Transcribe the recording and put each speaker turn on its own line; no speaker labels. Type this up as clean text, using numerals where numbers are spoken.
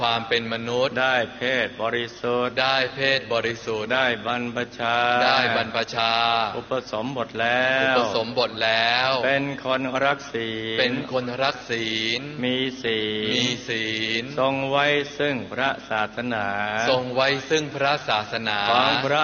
ความเป็นมนุษย์
ได้เพศบริสุทธิ์
ได้เพศบริสุทธิ์
ได้บรรพชาอุปสมบทแล้วเป็นคนรักศีลมีศีลทรงไว้ซึ่งพระศาสนาของพระ